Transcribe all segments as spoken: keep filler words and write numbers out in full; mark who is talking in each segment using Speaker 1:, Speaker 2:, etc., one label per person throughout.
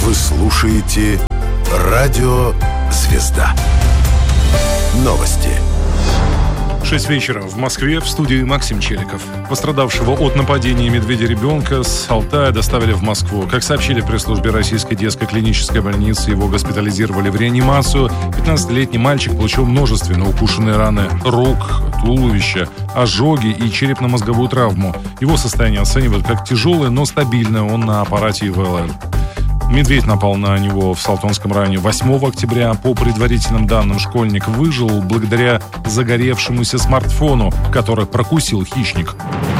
Speaker 1: Вы слушаете Радио Звезда. Новости.
Speaker 2: шесть вечера в Москве, в студии Максим Челиков. Пострадавшего от нападения медведя-ребенка с Алтая доставили в Москву. Как сообщили в пресс-службе Российской детской клинической больницы, его госпитализировали в реанимацию. пятнадцатилетний мальчик получил множественные укушенные раны рук, туловища, ожоги и черепно-мозговую травму. Его состояние оценивают как тяжелое, но стабильное. Он на аппарате ИВЛ. Медведь напал на него в Салтонском районе восьмого октября. По предварительным данным, школьник выжил благодаря загоревшемуся смартфону, который прокусил хищник.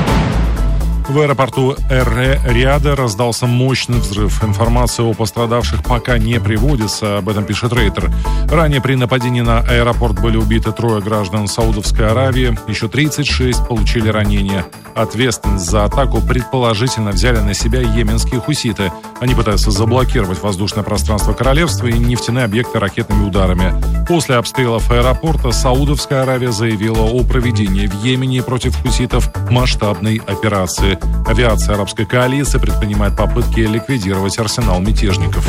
Speaker 2: В аэропорту Эр-Рияда раздался мощный взрыв. Информация о пострадавших пока не приводится, об этом пишет Рейтер. Ранее при нападении на аэропорт были убиты трое граждан Саудовской Аравии, еще тридцать шесть получили ранения. Ответственность за атаку предположительно взяли на себя йеменские хуситы. Они пытаются заблокировать воздушное пространство королевства и нефтяные объекты ракетными ударами. После обстрелов аэропорта Саудовская Аравия заявила о проведении в Йемене против хуситов масштабной операции. Авиация арабской коалиции предпринимает попытки ликвидировать арсенал мятежников.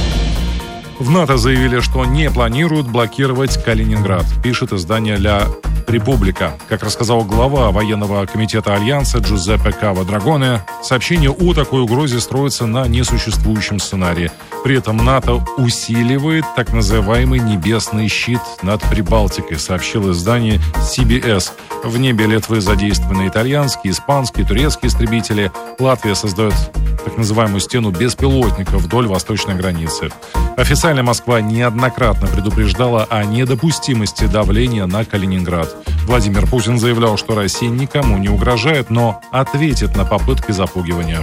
Speaker 2: В НАТО заявили, что не планируют блокировать Калининград, пишет издание «Ля Република». Как рассказал глава военного комитета Альянса Джузеппе Кава-Драгоне, сообщение о такой угрозе строится на несуществующем сценарии. При этом НАТО усиливает так называемый «небесный щит» над Прибалтикой, сообщил издание си би эс. В небе Литвы задействованы итальянские, испанские, турецкие истребители. Латвия создает так называемую стену беспилотников вдоль восточной границы. Официально Москва неоднократно предупреждала о недопустимости давления на Калининград. Владимир Путин заявлял, что Россия никому не угрожает, но ответит на попытки запугивания.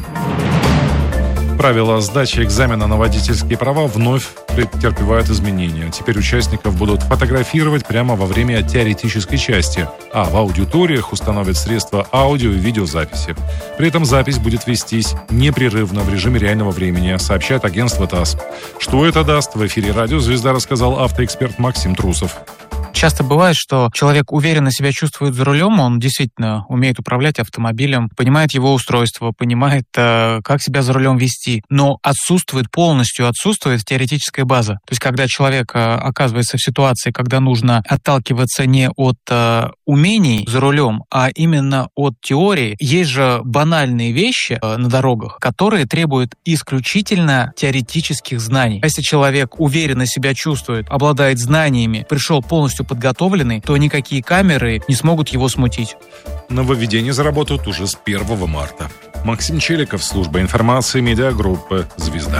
Speaker 2: Правила сдачи экзамена на водительские права вновь претерпевают изменения. Теперь участников будут фотографировать прямо во время теоретической части, а в аудиториях установят средства аудио и видеозаписи. При этом запись будет вестись непрерывно в режиме реального времени, сообщает агентство ТАСС. Что это даст, в эфире «Радио Звезда» рассказал автоэксперт Максим Трусов.
Speaker 3: Часто бывает, что человек уверенно себя чувствует за рулем, он действительно умеет управлять автомобилем, понимает его устройство, понимает, как себя за рулем вести, но отсутствует, полностью отсутствует теоретическая база. То есть, когда человек оказывается в ситуации, когда нужно отталкиваться не от умений за рулем, а именно от теории, есть же банальные вещи на дорогах, которые требуют исключительно теоретических знаний. Если человек уверенно себя чувствует, обладает знаниями, пришел полностью подготовленный, то никакие камеры не смогут его смутить.
Speaker 2: Нововведения заработают уже с первого марта. Максим Челиков, служба информации медиагруппы «Звезда».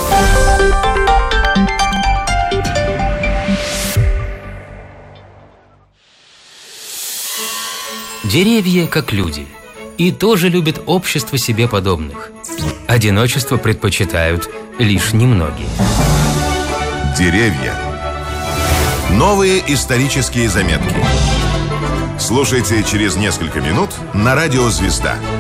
Speaker 4: Деревья как люди и тоже любят общество себе подобных. Одиночество предпочитают лишь немногие.
Speaker 1: Деревья. Новые исторические заметки. Слушайте через несколько минут на Радио Звезда.